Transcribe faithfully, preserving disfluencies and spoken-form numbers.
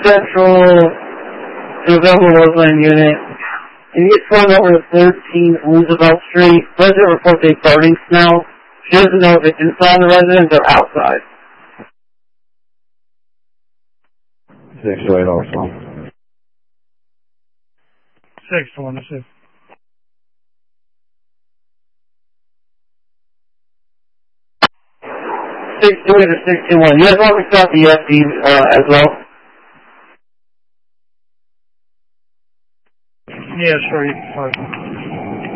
Central to November Roseland unit. And you get swung over to thirteen Roosevelt Street. Resident reports a burning smell. She doesn't know if it's inside the residence or outside. Six to eight also. Six to one to six. Six to eight or six to one. You guys want me to start the F D uh, as well? Yeah, sure. You can start.